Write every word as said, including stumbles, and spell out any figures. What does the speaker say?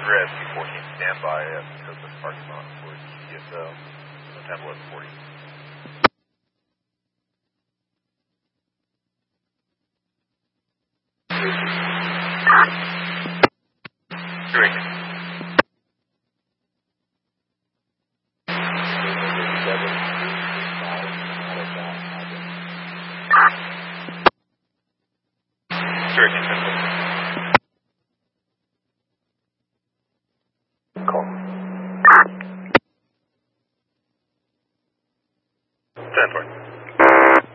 Red, two fourteen, stand by at Cocoa parking lot for T S O, sometime eleven forty.